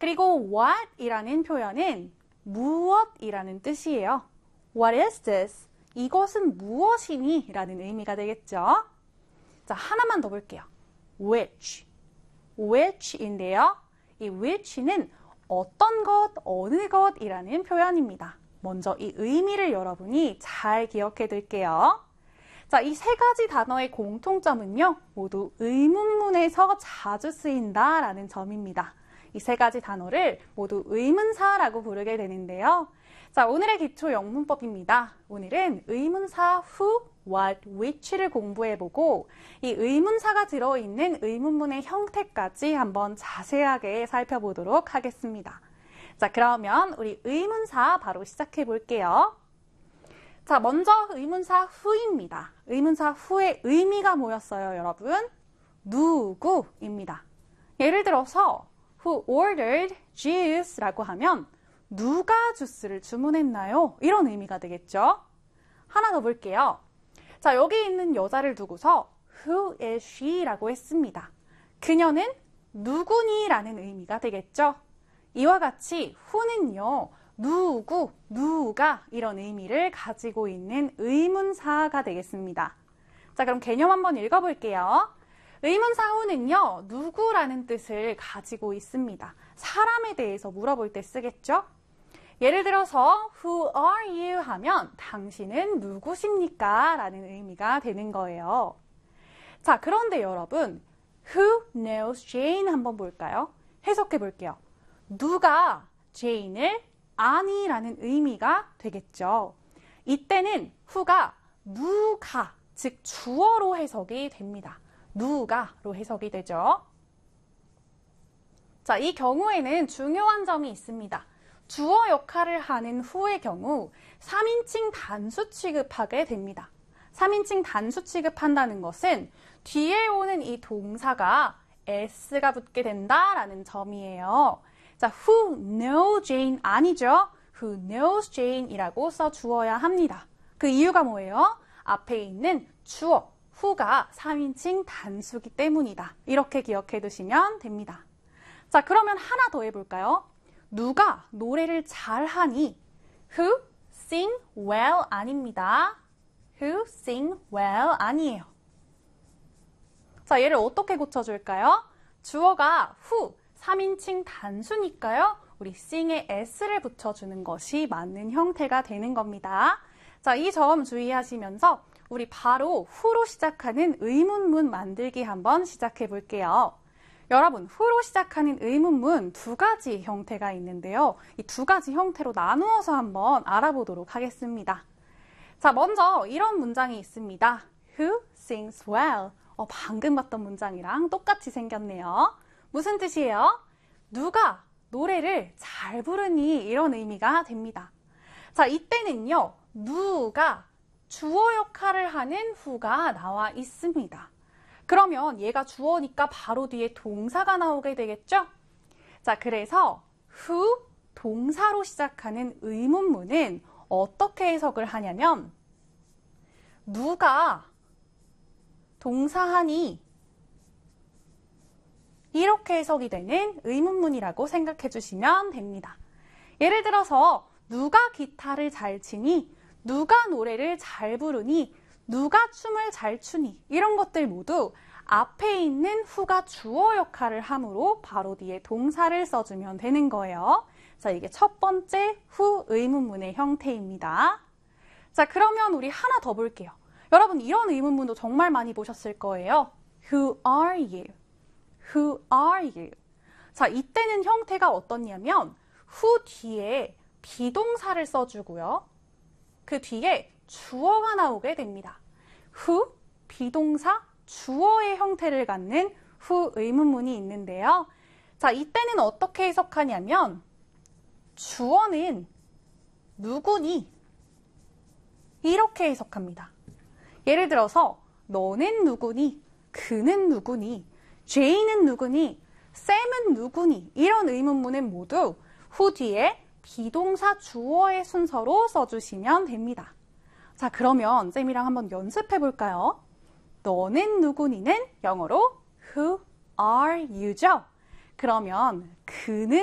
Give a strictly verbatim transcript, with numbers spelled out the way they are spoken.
그리고 what이라는 표현은 무엇이라는 뜻이에요. What is this? 이것은 무엇이니? 라는 의미가 되겠죠. 자, 하나만 더 볼게요. which. which인데요. 이 which는 어떤 것, 어느 것이라는 표현입니다. 먼저 이 의미를 여러분이 잘 기억해 둘게요. 자, 이 세 가지 단어의 공통점은요, 모두 의문문에서 자주 쓰인다라는 점입니다. 이 세 가지 단어를 모두 의문사라고 부르게 되는데요. 자, 오늘의 기초 영문법입니다. 오늘은 의문사 who, what, which를 공부해보고 이 의문사가 들어있는 의문문의 형태까지 한번 자세하게 살펴보도록 하겠습니다. 자, 그러면 우리 의문사 바로 시작해 볼게요. 자, 먼저 의문사 who입니다. 의문사 who의 의미가 뭐였어요, 여러분? 누구입니다. 예를 들어서 Who ordered juice라고 하면 누가 주스를 주문했나요? 이런 의미가 되겠죠. 하나 더 볼게요. 자, 여기 있는 여자를 두고서 Who is she라고 했습니다. 그녀는 누구니? 라는 의미가 되겠죠. 이와 같이 who는요, 누구, 누가 이런 의미를 가지고 있는 의문사가 되겠습니다. 자, 그럼 개념 한번 읽어볼게요. 의문사 who는요, 누구라는 뜻을 가지고 있습니다. 사람에 대해서 물어볼 때 쓰겠죠? 예를 들어서 Who are you? 하면 당신은 누구십니까? 라는 의미가 되는 거예요. 자, 그런데 여러분, Who knows Jane? 한번 볼까요? 해석해 볼게요. 누가 제인을 아니? 라는 의미가 되겠죠. 이때는 who가 누가, 즉 주어로 해석이 됩니다. 누가로 해석이 되죠. 자, 이 경우에는 중요한 점이 있습니다. 주어 역할을 하는 who의 경우 삼 인칭 단수 취급하게 됩니다. 삼 인칭 단수 취급한다는 것은 뒤에 오는 이 동사가 s가 붙게 된다라는 점이에요. 자, who knows Jane 아니죠? who knows Jane 이라고 써주어야 합니다. 그 이유가 뭐예요? 앞에 있는 주어, who가 삼 인칭 단수기 때문이다. 이렇게 기억해 두시면 됩니다. 자, 그러면 하나 더 해볼까요? 누가 노래를 잘하니? Who sing well 아닙니다. Who sing well 아니에요. 자, 얘를 어떻게 고쳐줄까요? 주어가 who, 삼 인칭 단수니까요. 우리 sing에 s를 붙여주는 것이 맞는 형태가 되는 겁니다. 자, 이 점 주의하시면서 우리 바로 who로 시작하는 의문문 만들기 한번 시작해 볼게요. 여러분, who로 시작하는 의문문 두 가지 형태가 있는데요. 이 두 가지 형태로 나누어서 한번 알아보도록 하겠습니다. 자, 먼저 이런 문장이 있습니다. Who sings well? 어, 방금 봤던 문장이랑 똑같이 생겼네요. 무슨 뜻이에요? 누가 노래를 잘 부르니? 이런 의미가 됩니다. 자, 이때는요, 누가 주어 역할을 하는 who가 나와 있습니다. 그러면 얘가 주어니까 바로 뒤에 동사가 나오게 되겠죠? 자, 그래서 who 동사로 시작하는 의문문은 어떻게 해석을 하냐면 누가 동사하니? 이렇게 해석이 되는 의문문이라고 생각해 주시면 됩니다. 예를 들어서 누가 기타를 잘 치니? 누가 노래를 잘 부르니? 누가 춤을 잘 추니? 이런 것들 모두 앞에 있는 who가 주어 역할을 하므로 바로 뒤에 동사를 써주면 되는 거예요. 자, 이게 첫 번째 who 의문문의 형태입니다. 자, 그러면 우리 하나 더 볼게요. 여러분, 이런 의문문도 정말 많이 보셨을 거예요. Who are you? Who are you? 자, 이때는 형태가 어떻냐면 who 뒤에 비동사를 써주고요. 그 뒤에 주어가 나오게 됩니다. who, 비동사, 주어의 형태를 갖는 who 의문문이 있는데요. 자, 이때는 어떻게 해석하냐면 주어는 누구니? 이렇게 해석합니다. 예를 들어서 너는 누구니? 그는 누구니? 제이는 누구니? 샘은 누구니? 이런 의문문은 모두 who 뒤에 비동사 주어의 순서로 써주시면 됩니다. 자, 그러면 쌤이랑 한번 연습해 볼까요? 너는 누구니는 영어로 who are you죠? 그러면 그는